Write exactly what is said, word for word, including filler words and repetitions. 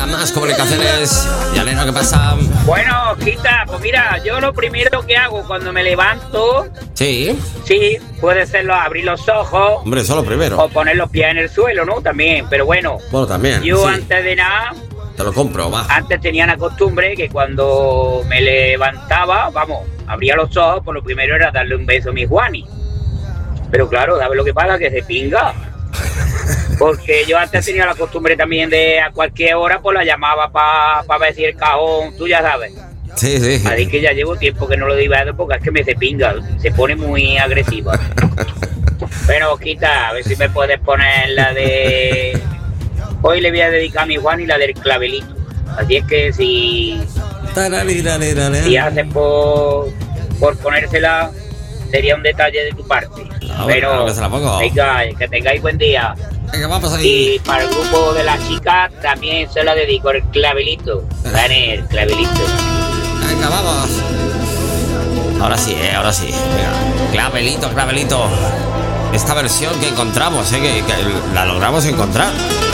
más comunicaciones. Llanero, ¿qué pasa? Bueno, Quita, pues mira, yo lo primero que hago cuando me levanto... Sí. Sí, puede ser lo- abrir los ojos... Hombre, eso es lo primero. O poner los pies en el suelo, ¿no? También, pero bueno... Bueno, también. Yo sí. antes de nada... Te lo compro, va. Antes tenía la costumbre que cuando me levantaba, vamos, abría los ojos, pues lo primero era darle un beso a mi Juani. Pero claro, ¿sabes lo que pasa? Que se pinga. Porque yo antes tenía la costumbre también de a cualquier hora, pues la llamaba para pa ver si el cajón, tú ya sabes. Sí, sí. Así que ya llevo tiempo que no lo digo porque es que me se pinga, se pone muy agresiva. Bueno, Quita, a ver si me puedes poner la de... Hoy le voy a dedicar a mi Juan y la del clavelito. Así es que si... Si haces por, por ponérsela, sería un detalle de tu parte. Ah, bueno, Pero, claro que se la pongo. venga, que tengáis buen día. Venga, vamos ahí. Y para el grupo de las chicas también se la dedico, el clavelito. Dale, el clavelito. Venga, vamos. Ahora sí, eh, ahora sí. Venga. Clavelito, clavelito. Esta versión que encontramos, eh, que, que la logramos encontrar.